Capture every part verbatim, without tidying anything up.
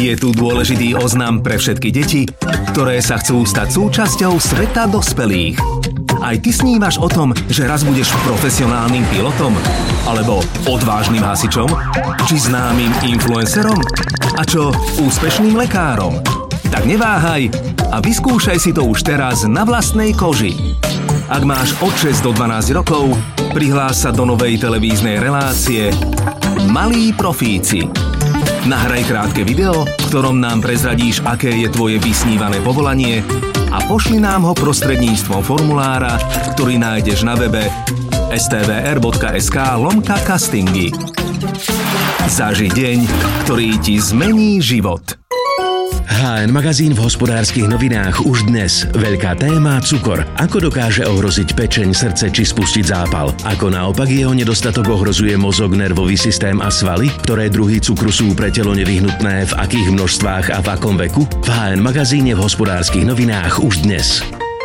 Je tu dôležitý oznam pre všetky deti, ktoré sa chcú stať súčasťou sveta dospelých. Aj ty snívaš o tom, že raz budeš profesionálnym pilotom? Alebo odvážnym hasičom? Či známym influencerom? A čo úspešným lekárom? Tak neváhaj a vyskúšaj si to už teraz na vlastnej koži. Ak máš od šesť do dvanásť rokov, prihlás sa do novej televíznej relácie Malí profíci. Nahraj krátke video, v ktorom nám prezradíš, aké je tvoje vysnívané povolanie a pošli nám ho prostredníctvom formulára, ktorý nájdeš na webe stvr.sk lomka castingy. Zaži deň, ktorý ti zmení život. há en magazín v Hospodárskych novinách už dnes. Veľká téma cukor. Ako dokáže ohroziť pečeň, srdce či spustiť zápal? Ako naopak jeho nedostatok ohrozuje mozog, nervový systém a svaly? Ktoré druhy cukru sú pre telo nevyhnutné, v akých množstvách a v akom veku? V há en magazíne v Hospodárskych novinách už dnes.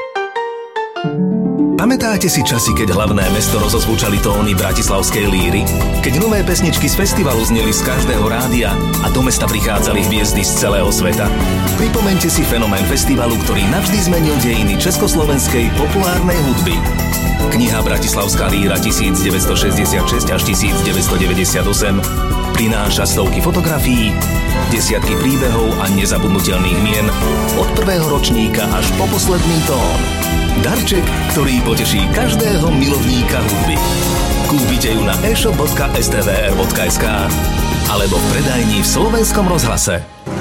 Pamätáte si časy, keď hlavné mesto rozozvučali tóny bratislavskej líry? Keď nové pesničky z festivalu zneli z každého rádia a do mesta prichádzali hviezdy z celého sveta? Pripomeňte si fenomén festivalu, ktorý navždy zmenil dejiny československej populárnej hudby. Kniha Bratislavská líra devätnásťstošesťdesiatšesť až devätnásťstodeväťdesiatosem prináša stovky fotografií, desiatky príbehov a nezabudnutelných mien od prvého ročníka až po posledný tón. Darček, ktorý poteší každého milovníka hudby. Kúpite ju na e-shop bodka es té vé er bodka es ká alebo v predajni v Slovenskom rozhlase.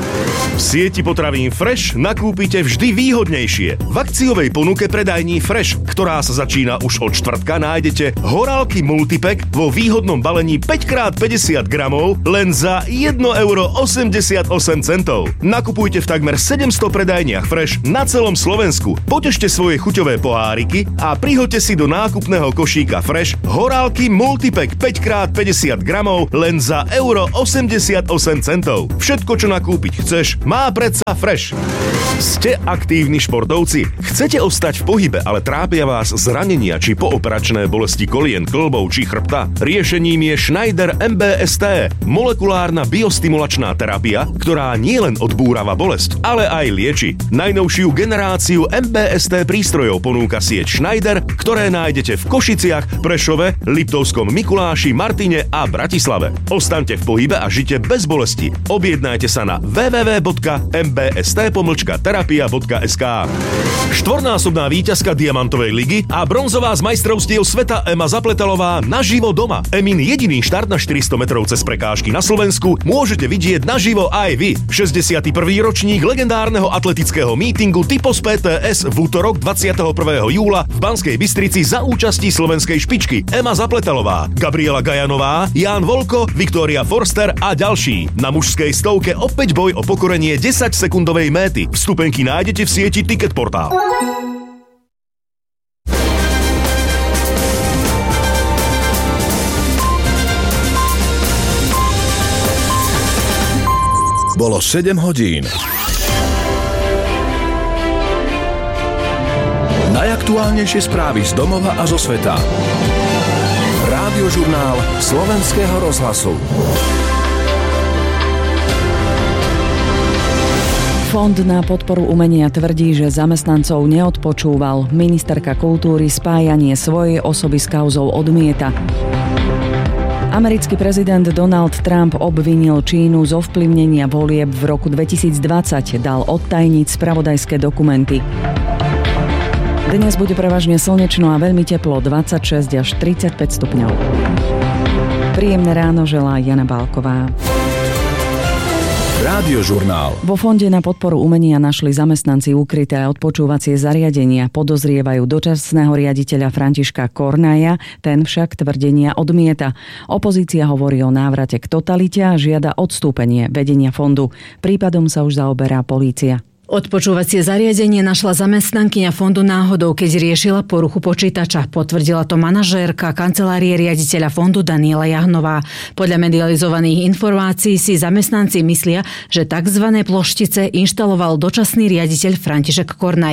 V sieti potravín Fresh nakúpite vždy výhodnejšie. V akciovej ponuke predajní Fresh, ktorá sa začína už od štvrtka, nájdete horálky multipack vo výhodnom balení päť krát päťdesiat gramov len za jedno euro osemdesiatosem centov. Nakupujte v takmer sedemsto predajniach Fresh na celom Slovensku. Potešte svoje chuťové poháriky a prihoďte si do nákupného košíka Fresh horálky multipack päť krát päťdesiat gramov len za euro osemdesiatosem centov. Všetko, čo nakúpiť chceš, má predsa Fresh. Ste aktívni športovci? Chcete ostať v pohybe, ale trápia vás zranenia či pooperačné bolesti kolien, kĺbov či chrbta? Riešením je Schneider em bé es té, molekulárna biostimulačná terapia, ktorá nielen odbúrava bolesť, ale aj lieči. Najnovšiu generáciu em bé es té prístrojov ponúka sieť Schneider, ktoré nájdete v Košiciach, Prešove, Liptovskom Mikuláši, Martine a Bratislave. Ostaňte v pohybe a žite bez bolesti. Objednajte sa na w w w bodka m b s t pomlčka terapia bodka es ká. Štvornásobná víťazka Diamantovej ligy a bronzová z majstrovstiev sveta Ema Zapletalová naživo doma. Emin jediný štart na štyristo metrov cez prekážky na Slovensku môžete vidieť naživo aj vy. šesťdesiaty prvý ročník legendárneho atletického mítingu Typos pé té es v útorok dvadsiateho prvého júla v Banskej Bystrici za účasti slovenskej špičky Ema Zapletalová, Gabriela Gajanová, Ján Volko, Viktória Forster a ďalší. Na mužskej stovke opäť boj o pokorenie desaťsekundovej méty. Vstupenky nájdete v sieti Ticketportál. Bolo sedem hodín. Najaktuálnejšie správy z domova a zo sveta. Rádiožurnál Slovenského rozhlasu. Fond na podporu umenia tvrdí, že zamestnancov neodpočúval. Ministerka kultúry spájanie svojej osoby s kauzou odmieta. Americký prezident Donald Trump obvinil Čínu z ovplyvnenia volieb v roku dvetisícdvadsať, dal odtajniť spravodajské dokumenty. Dnes bude prevažne slnečno a veľmi teplo, dvadsaťšesť až tridsaťpäť stupňov. Príjemné ráno želá Jana Bálková. Rádiožurnál. Vo Fonde na podporu umenia našli zamestnanci ukryté odpočúvacie zariadenia. Podozrievajú dočasného riaditeľa Františka Kornaja, ten však tvrdenia odmieta. Opozícia hovorí o návrate k totalite a žiada odstúpenie vedenia fondu. Prípadom sa už zaoberá polícia. Odpočúvacie zariadenie našla zamestnankyňa fondu náhodou, keď riešila poruchu počítača. Potvrdila to manažérka kancelárie riaditeľa fondu Daniela Jahnová. Podľa medializovaných informácií si zamestnanci myslia, že tzv. Ploštice inštaloval dočasný riaditeľ František Kornaj.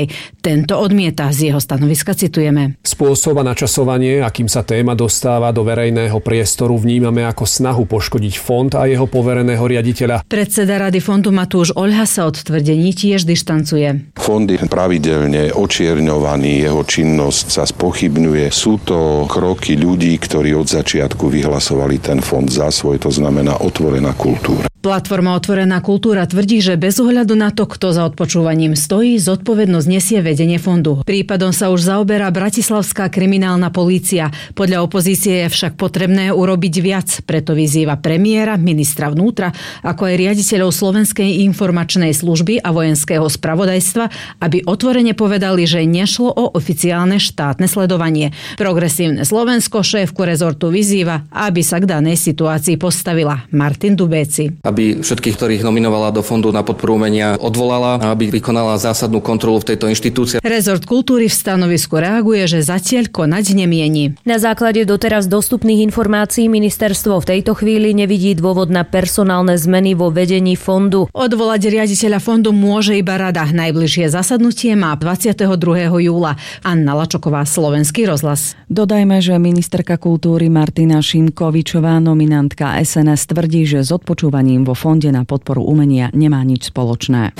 Tento odmieta, z jeho stanoviska citujeme. Spôsob a načasovanie, akým sa téma dostáva do verejného priestoru, vnímame ako snahu poškodiť fond a jeho povereného riaditeľa. Predseda Rady fondu Matúš Oľha sa od tvrdení tiež dištancuje. Fond je pravidelne očierňovaný, jeho činnosť sa spochybňuje. Sú to kroky ľudí, ktorí od začiatku vyhlasovali ten fond za svoj, to znamená otvorená kultúra. Platforma Otvorená kultúra tvrdí, že bez ohľadu na to, kto za odpočúvaním stojí, zodpovednosť nesie vedenie fondu. Prípadom sa už zaoberá bratislavská kriminálna polícia. Podľa opozície je však potrebné urobiť viac, preto vyzýva premiéra, ministra vnútra, ako aj riaditeľov Slovenskej informačnej služby a vojenského spravodajstva, aby otvorene povedali, že nešlo o oficiálne štátne sledovanie. Progresívne Slovensko šéfku rezortu vyzýva, aby sa k danej situácii postavila. Martin Dubéci. Aby všetkých, ktorých nominovala do Fondu na podporu umenia, odvolala a aby vykonala zásadnú kontrolu v tejto inštitúcii. Rezort kultúry v stanovisku reaguje, že zatiaľ konať nemieni. Na základe doteraz dostupných informácií ministerstvo v tejto chvíli nevidí dôvod na personálne zmeny vo vedení fondu. Odvolať riaditeľa fondu môže iba rada. Najbližšie zasadnutie má dvadsiateho druhého júla. Anna Lačoková, Slovenský rozhlas. Dodajme, že ministerka kultúry Martina Šimkovičová, nominantka es en es, tvrdí, že s odpočúvaním vo Fonde na podporu umenia nemá nič spoločné.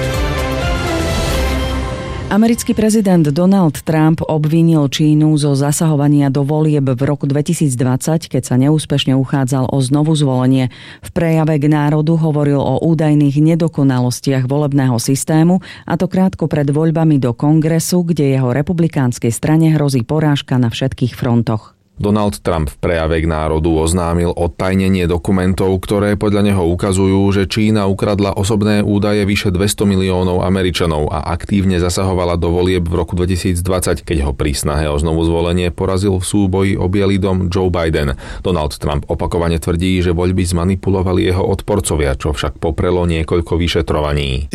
Americký prezident Donald Trump obvinil Čínu zo zasahovania do volieb v roku dvetisícdvadsať, keď sa neúspešne uchádzal o znovu zvolenie. V prejave k národu hovoril o údajných nedokonalostiach volebného systému, a to krátko pred voľbami do Kongresu, kde jeho republikánskej strane hrozí porážka na všetkých frontoch. Donald Trump v prejave k národu oznámil odtajnenie dokumentov, ktoré podľa neho ukazujú, že Čína ukradla osobné údaje vyše dvesto miliónov Američanov a aktívne zasahovala do volieb v roku dvetisícdvadsať, keď ho pri snahe o znovu zvolenie porazil v súboji o Bielý dom Joe Biden. Donald Trump opakovane tvrdí, že voľby zmanipulovali jeho odporcovia, čo však poprelo niekoľko vyšetrovaní.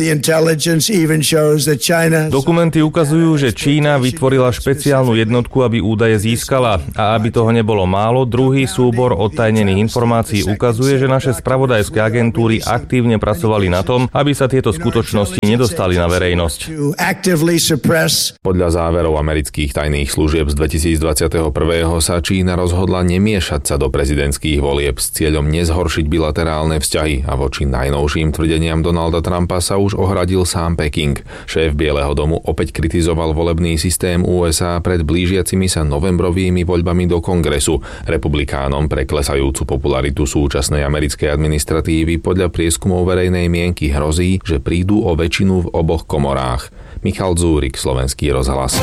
Dokumenty ukazujú, že Čína vytvorila špeciálnu jednotku, aby údaje získala, a aby toho nebolo málo, druhý súbor odtajnených informácií ukazuje, že naše spravodajské agentúry aktívne pracovali na tom, aby sa tieto skutočnosti nedostali na verejnosť. Podľa záverov amerických tajných služieb z dvetisícdvadsaťjeden sa Čína rozhodla nemiešať sa do prezidentských volieb s cieľom nezhoršiť bilaterálne vzťahy a voči najnovším tvrdeniam Donalda Trumpa sa už ohradil sám Peking. Šéf Bieleho domu opäť kritizoval volebný systém ú es á pred blížiacimi sa novembrovými voľbami do Kongresu. Republikánom pre klesajúcu popularitu súčasnej americkej administratívy podľa prieskumov verejnej mienky hrozí, že prídu o väčšinu v oboch komorách. Michal Dzúrik, Slovenský rozhlas.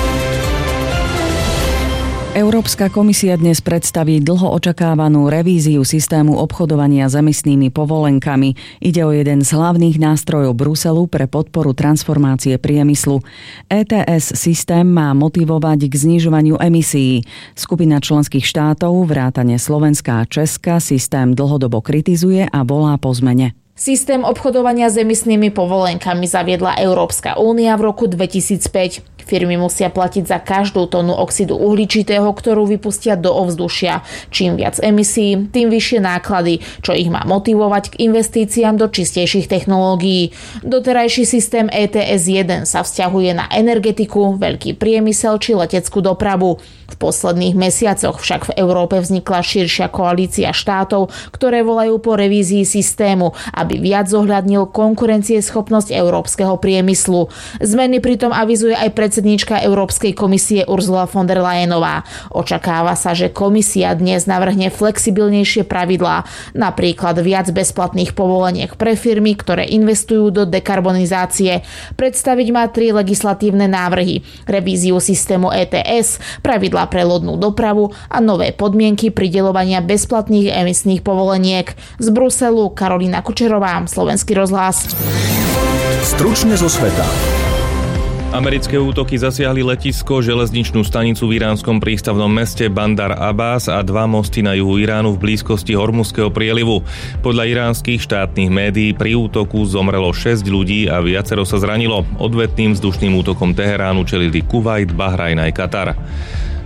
Európska komisia dnes predstaví dlho očakávanú revíziu systému obchodovania s emisnými povolenkami. Ide o jeden z hlavných nástrojov Bruselu pre podporu transformácie priemyslu. é té es systém má motivovať k znižovaniu emisií. Skupina členských štátov, vrátane Slovenska a Česka, systém dlhodobo kritizuje a volá po zmene. Systém obchodovania s emisnými povolenkami zaviedla Európska únia v roku dvetisícpäť. Firmy musia platiť za každú tonu oxidu uhličitého, ktorú vypustia do ovzdušia. Čím viac emisí, tým vyššie náklady, čo ich má motivovať k investíciám do čistejších technológií. Doterajší systém é té es jeden sa vzťahuje na energetiku, veľký priemysel či leteckú dopravu. V posledných mesiacoch však v Európe vznikla širšia koalícia štátov, ktoré volajú po revízii systému, aby viac zohľadnil konkurencieschopnosť európskeho priemyslu. Zmeny pritom avizuje aj predsedníčka Európskej komisie Ursula von der Leyenová. Očakáva sa, že komisia dnes navrhne flexibilnejšie pravidlá, napríklad viac bezplatných povoleniek pre firmy, ktoré investujú do dekarbonizácie. Predstaviť má tri legislatívne návrhy: revíziu systému é té es, pravidlá pre lodnú dopravu a nové podmienky prideľovania bezplatných emisných povoleniek. Z Bruselu Karolína Kučerová, Slovenský rozhlas. Stručne zo sveta. Americké útoky zasiahli letisko, železničnú stanicu v iránskom prístavnom meste Bandar Abbas a dva mosty na juhu Iránu v blízkosti Hormuzského prielivu. Podľa iránskych štátnych médií pri útoku zomrelo šesť ľudí a viacero sa zranilo. Odvetným vzdušným útokom Teheránu čelili Kuvajt, Bahrajn aj Katar.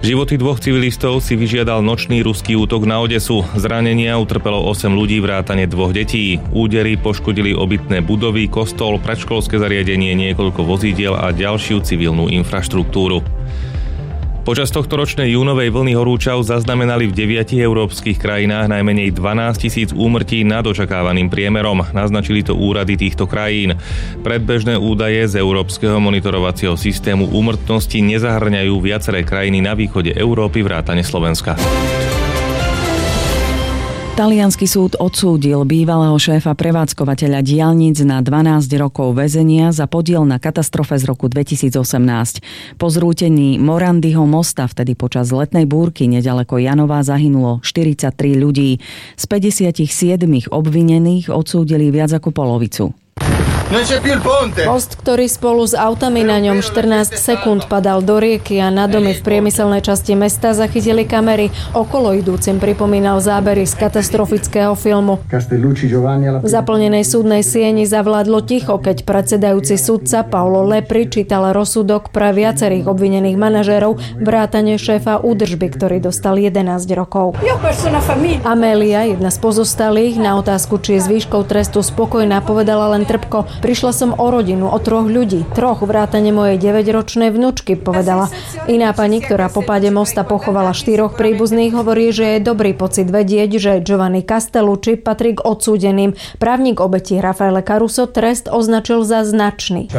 Životy dvoch civilistov si vyžiadal nočný ruský útok na Odesu. Zranenia utrpelo osem ľudí vrátane dvoch detí. Údery poškodili obytné budovy, kostol, predškolské zariadenie, niekoľko vozidiel a ďalšiu civilnú infraštruktúru. Počas tohto ročnej júnovej vlny horúčav zaznamenali v deviatich európskych krajinách najmenej dvanásť tisíc úmrtí nad očakávaným priemerom. Naznačili to úrady týchto krajín. Predbežné údaje z Európskeho monitorovacieho systému úmrtnosti nezahrňajú viaceré krajiny na východe Európy vrátane Slovenska. Taliansky súd odsúdil bývalého šéfa prevádzkovateľa diaľnic na dvanásť rokov väzenia za podiel na katastrofe z roku dvetisícosemnásť. Po zrútení Morandyho mosta vtedy počas letnej búrky neďaleko Janova zahynulo štyridsaťtri ľudí. Z päťdesiatsedem obvinených odsúdili viac ako polovicu. Most, ktorý spolu s autami na ňom štrnásť sekúnd padal do rieky a na domy v priemyselnej časti mesta zachytili kamery. Okolo idúcim pripomínal zábery z katastrofického filmu. V zaplnenej súdnej sieni zavládlo ticho, keď predsedajúci sudca Paolo Lepri čítal rozsudok pre viacerých obvinených manažérov vrátane šéfa údržby, ktorý dostal jedenásť rokov. Amélia, jedna z pozostalých, na otázku, či je s výškou trestu spokojná, povedala len trpko: prišla som o rodinu, o troch ľudí, troch vrátane mojej deväťročnej vnučky, povedala. Iná pani, ktorá po páde mosta pochovala štyroch príbuzných, hovorí, že je dobrý pocit vedieť, že Giovanni Castellucci patrí k odsúdeným. Právnik obeti Raffaele Caruso trest označil za značný.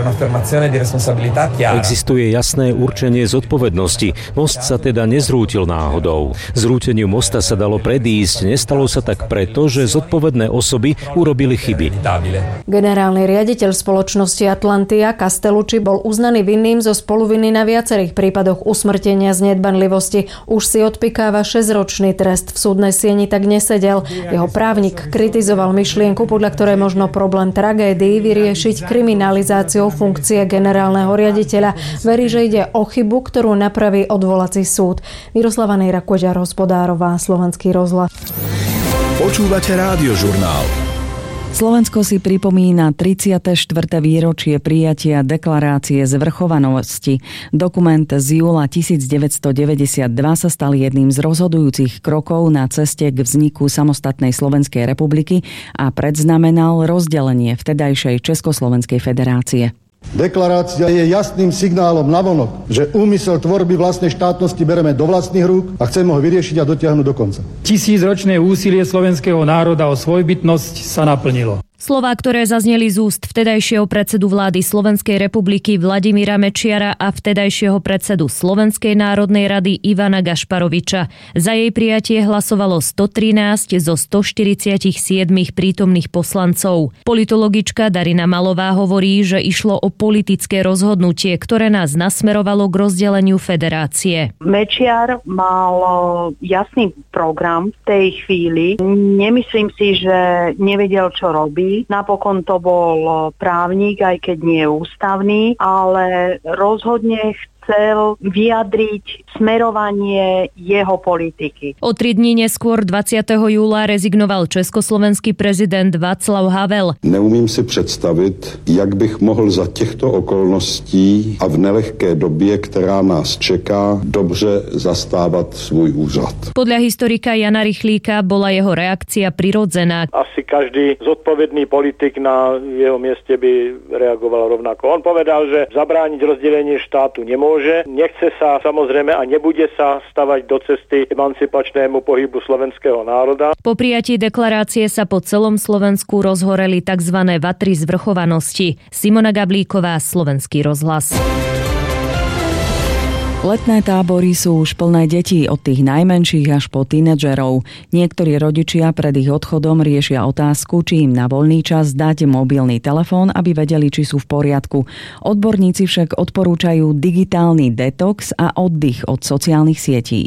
Existuje jasné určenie zodpovednosti. Most sa teda nezrútil náhodou. Zrúteniu mosta sa dalo predísť, nestalo sa tak preto, že zodpovedné osoby urobili chyby. Generálny riaditeľ spoločnosti Atlantia Castellucci bol uznaný vinným zo spoluviny na viacerých prípadoch usmrtenia z nedbanlivosti. Už si odpikáva šesťročný trest. V súdnej sieni tak nesedel. Jeho právnik kritizoval myšlienku, podľa ktorej možno problém tragédií vyriešiť kriminalizáciou funkcie generálneho riaditeľa. Verí, že ide o chybu, ktorú napraví odvolací súd. Miroslava Nejra-Koďar, Hospodárová, Slovenský rozhlas. Počúvate Rádiožurnál. Slovensko si pripomína tridsiate štvrté výročie prijatia deklarácie zvrchovanosti. Dokument z júla devätnásťstodeväťdesiatdva sa stal jedným z rozhodujúcich krokov na ceste k vzniku samostatnej Slovenskej republiky a predznamenal rozdelenie vtedajšej Československej federácie. Deklarácia je jasným signálom navonok, že úmysel tvorby vlastnej štátnosti bereme do vlastných rúk a chceme ho vyriešiť a dotiahnuť do konca. Tisícročné úsilie slovenského národa o svojbytnosť sa naplnilo. Slová, ktoré zazneli z úst vtedajšieho predsedu vlády Slovenskej republiky Vladimíra Mečiara a vtedajšieho predsedu Slovenskej národnej rady Ivana Gašparoviča. Za jej prijatie hlasovalo stotrinásť zo stoštyridsaťsedem prítomných poslancov. Politologička Darina Malová hovorí, že išlo o politické rozhodnutie, ktoré nás nasmerovalo k rozdeleniu federácie. Mečiar mal jasný program v tej chvíli. Nemyslím si, že nevedel, čo robí. Napokon to bol právnik, aj keď nie ústavný, ale rozhodne chcel vyjadriť smerovanie jeho politiky. O tri dní neskôr dvadsiateho júla rezignoval československý prezident Václav Havel. Neumím si představit, jak bych mohl za těchto okolností a v nelehké době, která nás čeká, dobře zastávat svůj úřad. Podľa historika Jana Rychlíka bola jeho reakcia prirodzená. Asi každý zodpovedný politik na jeho mieste by reagoval rovnako. On povedal, že zabrániť rozdelenie štátu nemôže. Môže, nechce sa samozrejme a nebude sa stavať do cesty emancipačnému pohybu slovenského národa. Po prijatí deklarácie sa po celom Slovensku rozhoreli tzv. Vatry zvrchovanosti. Simona Gablíková, Slovenský rozhlas. Letné tábory sú už plné detí, od tých najmenších až po tínedžerov. Niektorí rodičia pred ich odchodom riešia otázku, či im na voľný čas dať mobilný telefón, aby vedeli, či sú v poriadku. Odborníci však odporúčajú digitálny detox a oddych od sociálnych sietí.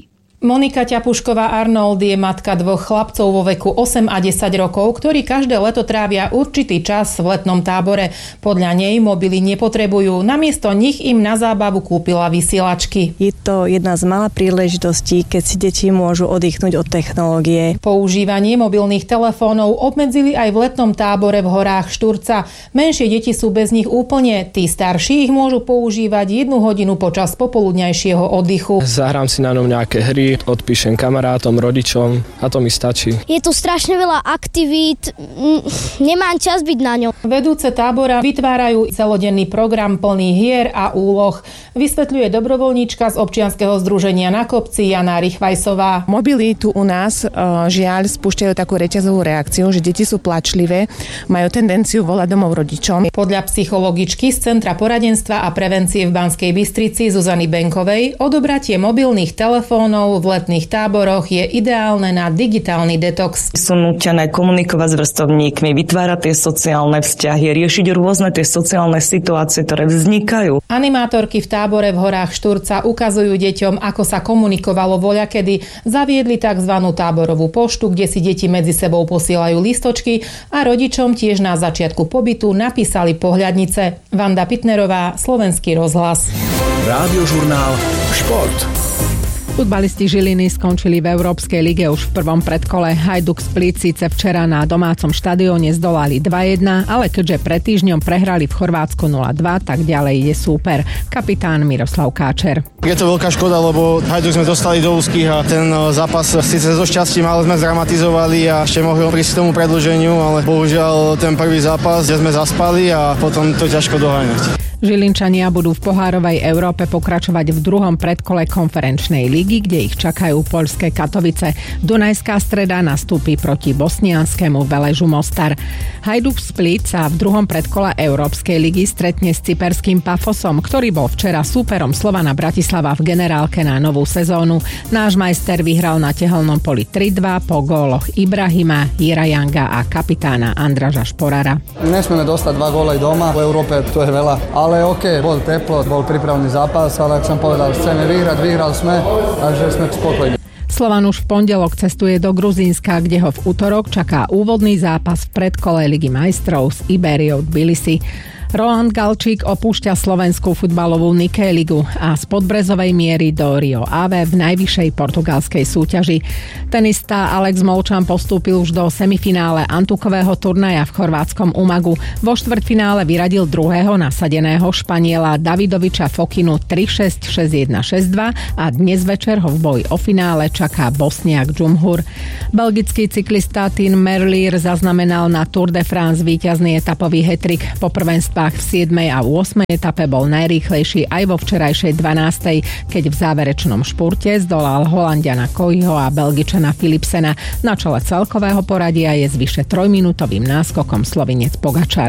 Monika Ťapušková-Arnold je matka dvoch chlapcov vo veku osem a desať rokov, ktorí každé leto trávia určitý čas v letnom tábore. Podľa nej mobily nepotrebujú, namiesto nich im na zábavu kúpila vysielačky. Je to jedna z mála príležitostí, keď si deti môžu oddychnúť od technológie. Používanie mobilných telefónov obmedzili aj v letnom tábore v horách Šturca. Menšie deti sú bez nich úplne, tí starší ich môžu používať jednu hodinu počas popoludňajšieho oddychu. Zahrám si na ňom nejaké hry, odpíšem kamarátom, rodičom a to mi stačí. Je tu strašne veľa aktivít, nemám čas byť na ňom. Vedúce tábora vytvárajú celodenný program plný hier a úloh. Vysvetľuje dobrovoľníčka z občianskeho združenia Na kopci Jana Richvajsová. Mobily tu u nás žiaľ spúšťajú takú reťazovú reakciu, že deti sú plačlivé, majú tendenciu volať domov rodičom. Podľa psychologičky z Centra poradenstva a prevencie v Banskej Bystrici Zuzany Benkovej odobratie mobilných telefónov v letných táboroch je ideálne na digitálny detox. Sú nútené komunikovať s vrstovníkmi, vytvárať tie sociálne vzťahy, riešiť rôzne tie sociálne situácie, ktoré vznikajú. Animátorky v tábore v horách Šturca ukazujú deťom, ako sa komunikovalo voľakedy. Zaviedli tzv. Táborovú poštu, kde si deti medzi sebou posielajú listočky a rodičom tiež na začiatku pobytu napísali pohľadnice. Vanda Pitnerová, Slovenský rozhlas. Rádiožurnál Šport. Futbalisti Žiliny skončili v Európskej lige už v prvom predkole. Hajduk Split síce včera na domácom štadióne zdolali dva jedna, ale keďže pred týždňom prehrali v Chorvátsku nula dva, tak ďalej ide súper. Kapitán Miroslav Káčer. Je to veľká škoda, lebo Hajduk sme dostali do úzkých a ten zápas síce so šťastím, ale sme zdramatizovali a ešte mohli prísť k tomu predĺženiu, ale bohužiaľ ten prvý zápas, kde sme zaspali a potom to ťažko doháňať. Žilinčania budú v pohárovej Európe pokračovať v druhom predkole konferenčnej ligy, kde ich čakajú poľské Katovice. Dunajská Streda nastúpi proti bosnianskému Veležu Mostar. Hajduk Split sa v druhom predkole Európskej ligy stretne s cyperským Pafosom, ktorý bol včera súperom Slovana Bratislava v generálke na novú sezónu. Náš majster vyhral na tehelnom poli tri dva po góloch Ibrahima, Jirajanga a kapitána Andraža Šporara. Nesmieme dostať dva góly doma, v Európe to je veľa. Ale OK, bol teplo, bol pripravený zápas, ale ak som povedal, chceme vyhrať, vyhrali sme, takže sme spokojní. Slovan už v pondelok cestuje do Gruzínska, kde ho v utorok čaká úvodný zápas v predkole Ligy majstrov s Iberiou Tbilisi. Roland Galčík opúšťa slovenskú futbalovú Nike ligu a z Podbrezovej miery do Rio Ave v najvyššej portugalskej súťaži. Tenista Alex Molčan postúpil už do semifinále antukového turnaja v chorvátskom Umagu. Vo štvrťfinále vyradil druhého nasadeného Španiela Davidoviča Fokinu tri šesť, šesť jeden, šesť dva a dnes večer ho v boji o finále čaká Bosniak Džumhur. Belgický cyklista Tim Merlier zaznamenal na Tour de France víťazný etapový hetrik. Po prvenstvách v siedmej a ôsmej etape bol najrýchlejší aj vo včerajšej dvanástej, keď v záverečnom špurte zdolal Holanďana Koiho a Belgičana Philipsena. Na čele celkového poradia je s vyše trojminútovým náskokom Slovinec Pogačar.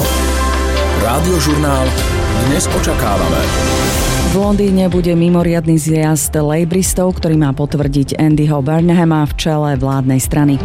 Rádiožurnál dnes očakávame. V Londýne bude mimoriadny zjazd lejbristov, ktorý má potvrdiť Andyho Burnhama v čele vládnej strany.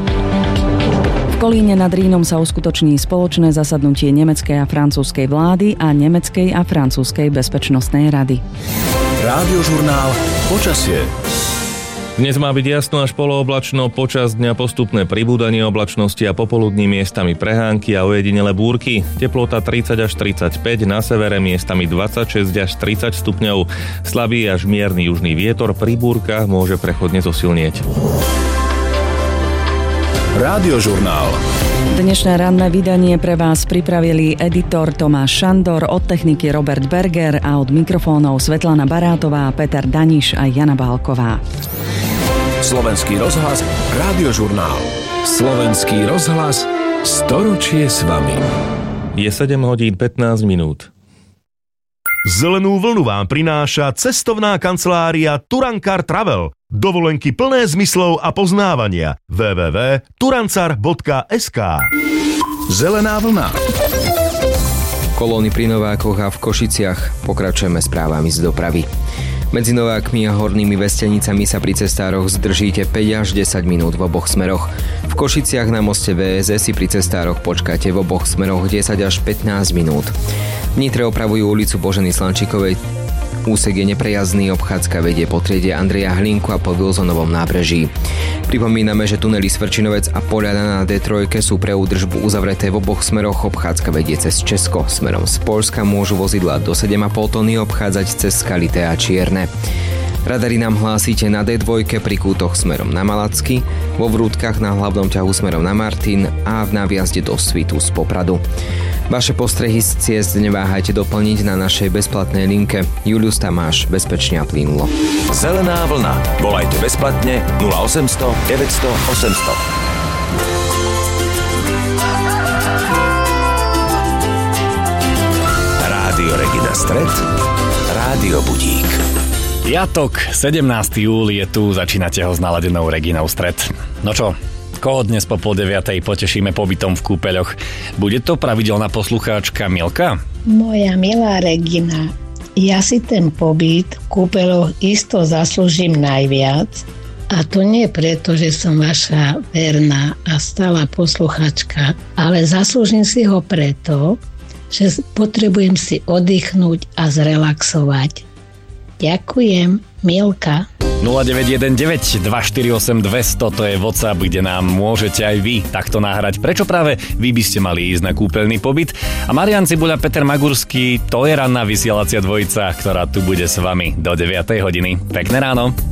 V Kolíne nad Rínom sa uskutoční spoločné zasadnutie nemeckej a francúzskej vlády a nemeckej a francúzskej bezpečnostnej rady. Rádiožurnál počasie. Dnes má byť jasno až polooblačno, počas dňa postupné pribúdanie oblačnosti a popoludní miestami prehánky a ojedinele búrky. Teplota tridsať až tridsaťpäť, na severe miestami dvadsaťšesť až tridsať stupňov. Slabý až mierny južný vietor pri búrkach môže prechodne zosilnieť. Rádiožurnál. Dnešné ranné vydanie pre vás pripravili editor Tomáš Šandor, od techniky Robert Berger a od mikrofónov Svetlana Barátová, Peter Daniš a Jana Bálková. Slovenský rozhlas, Rádiožurnál. Slovenský rozhlas, storočie s vami. Je sedem hodín pätnásť minút. Zelenú vlnu vám prináša cestovná kancelária Turankar Travel. Dovolenky plné zmyslov a poznávania. w w w bodka turancar bodka es ká. Zelená vlna. Kolóny pri Novákoch a v Košiciach. Pokračujeme správami z dopravy. Medzi Novákmi a Hornými Vestenicami sa pri cestároch zdržíte päť až desať minút v oboch smeroch. V Košiciach na moste vé es es si pri cestároch počkáte v oboch smeroch desať až pätnásť minút. V Nitre opravujú ulicu Boženy Slančíkovej Úsek je neprejazdný, obchádzka vedie po triede Andreja Hlinku a po Wilsonovom nábreží. Pripomíname, že tunely Svrčinovec a Poľana na dé tri sú pre údržbu uzavreté v oboch smeroch. Obchádzka vedie cez Česko. Smerom z Poľska môžu vozidlá do sedem a pol tony obchádzať cez Skalité a Čierne. Radary nám hlásite na dé dva pri kútoch smerom na Malacky, vo Vrútkach na hlavnom ťahu smerom na Martin a v náviazde do Svitu z Popradu. Vaše postrehy z ciest neváhajte doplniť na našej bezplatnej linke. Julius Tamáš, bezpečne a plynulo. Zelená vlna. Volajte bezplatne nula osemsto deväťsto osemsto. Rádio Regina Stret, Rádio Budík. Piatok, sedemnásteho júla je tu, začínate ho s naladenou Reginou Stret. No čo, koho dnes po pol deviatej potešíme pobytom v kúpeľoch? Bude to pravidelná poslucháčka Milka? Moja milá Regina, ja si ten pobyt v kúpeľoch isto zaslúžim najviac. A to nie preto, že som vaša verná a stála posluchačka, ale zaslúžim si ho preto, že potrebujem si oddychnúť a zrelaxovať. Ďakujem, Milka. nula deväť jeden deväť dva štyri osem dvesto, to je WhatsApp, kde nám môžete aj vy takto nahrať. Prečo práve vy by ste mali ísť na kúpeľný pobyt? A Marian Cibuľa, Peter Magurský, to je ranná vysielacia dvojica, ktorá tu bude s vami do deviatej hodiny. Pekné ráno.